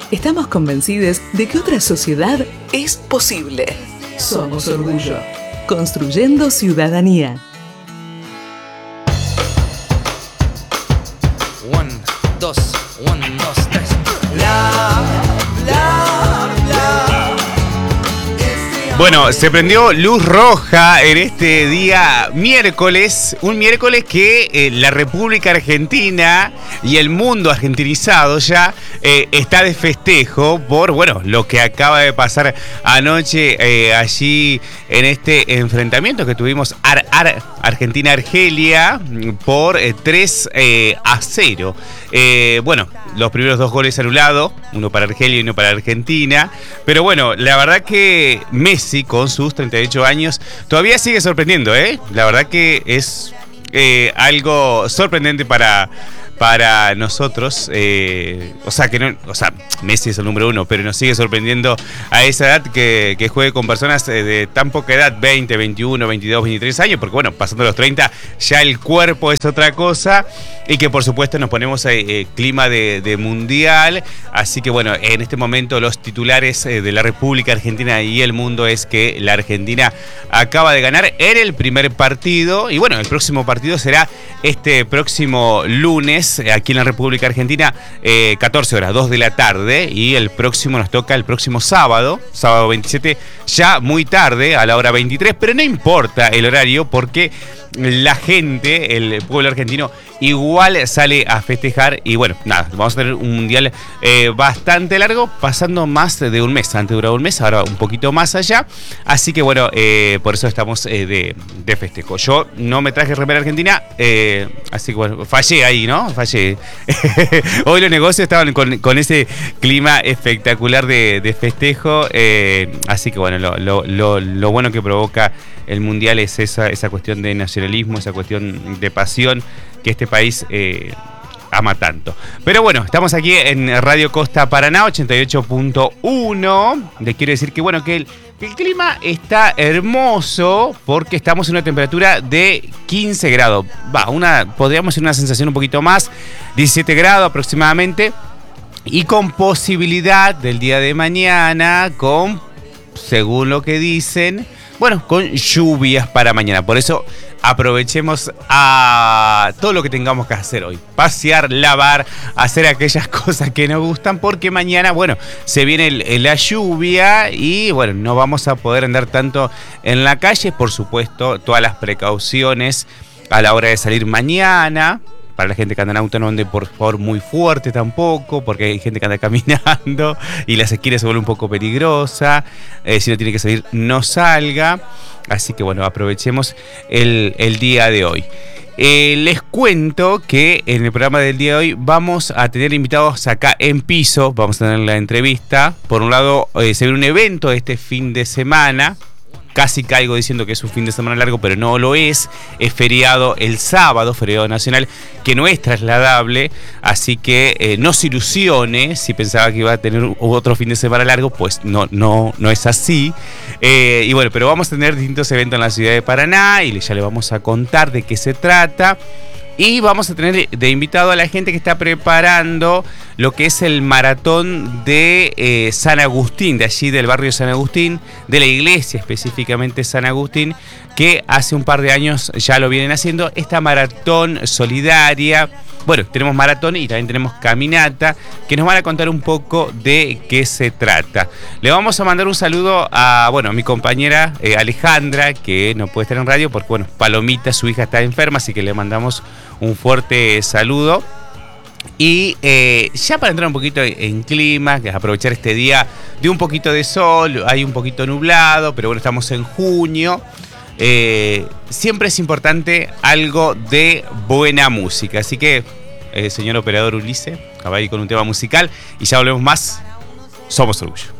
Estamos convencidos de que otra sociedad es posible. Somos Orgullo. Construyendo ciudadanía. 1, 2, 1, 2, 3. Bueno, se prendió luz roja en este día miércoles, un miércoles que la República Argentina y el mundo argentinizado ya está de festejo por, bueno, lo que acaba de pasar anoche allí en este enfrentamiento que tuvimos Argentina-Argelia por 3-0. Bueno, los primeros 2 goles anulados, uno para Argelia y uno para Argentina, pero bueno, la verdad que Messi con sus 38 años todavía sigue sorprendiendo, la verdad que es algo sorprendente para nosotros, Messi es el número 1, pero nos sigue sorprendiendo a esa edad que juegue con personas de tan poca edad, 20, 21, 22, 23 años, porque bueno, pasando los 30 ya el cuerpo es otra cosa y que por supuesto nos ponemos clima de mundial, así que bueno, en este momento los titulares de la República Argentina y el mundo es que la Argentina acaba de ganar en el primer partido y bueno, el próximo partido será este próximo lunes aquí en la República Argentina, 14 horas, 2 de la tarde, y el próximo nos toca el próximo sábado 27, ya muy tarde, a la hora 23, pero no importa el horario porque la gente, el pueblo argentino, igual sale a festejar y bueno, nada, vamos a tener un mundial bastante largo, pasando más de un mes, antes duraba un mes, ahora un poquito más allá, así que bueno, por eso estamos de festejo. Yo no me traje remera argentina, así que bueno, fallé ahí, ¿no? Fallé. Hoy los negocios estaban con ese clima espectacular de festejo, así que bueno, lo bueno que provoca el mundial es esa cuestión de nacionalismo, esa cuestión de pasión que este país ama tanto. Pero bueno, estamos aquí en Radio Costa Paraná 88.1. Les quiero decir que bueno, que el clima está hermoso porque estamos en una temperatura de 15 grados. Podríamos decir una sensación un poquito más, 17 grados aproximadamente. Y con posibilidad del día de mañana, según lo que dicen, bueno, con lluvias para mañana. Por eso aprovechemos a todo lo que tengamos que hacer hoy. Pasear, lavar, hacer aquellas cosas que nos gustan, porque mañana, bueno, se viene la lluvia y, bueno, no vamos a poder andar tanto en la calle. Por supuesto, todas las precauciones a la hora de salir mañana. Para la gente que anda en auto no ande por favor muy fuerte tampoco, porque hay gente que anda caminando y la sequía se vuelve un poco peligrosa. Si no tiene que salir, no salga. Así que bueno, aprovechemos el día de hoy. Les cuento que en el programa del día de hoy vamos a tener invitados acá en piso. Vamos a tener la entrevista. Por un lado, se viene un evento este fin de semana. Casi caigo diciendo que es un fin de semana largo, pero no lo es. Es feriado el sábado, feriado nacional, que no es trasladable. Así que no se ilusione si pensaba que iba a tener otro fin de semana largo, pues no es así. Y bueno, pero vamos a tener distintos eventos en la ciudad de Paraná y ya le vamos a contar de qué se trata. Y vamos a tener de invitado a la gente que está preparando lo que es el maratón de San Agustín, de allí del barrio San Agustín, de la iglesia específicamente San Agustín, que hace un par de años ya lo vienen haciendo, esta maratón solidaria. Bueno, tenemos maratón y también tenemos caminata, que nos van a contar un poco de qué se trata. Le vamos a mandar un saludo a mi compañera Alejandra, que no puede estar en radio porque, bueno, Palomita, su hija, está enferma, así que le mandamos un fuerte saludo. Y ya para entrar un poquito en clima, que es aprovechar este día de un poquito de sol, hay un poquito nublado, pero bueno, estamos en junio. Siempre es importante algo de buena música, así que señor operador Ulises, acaba de ir con un tema musical y ya volvemos más. Somos Orgullo.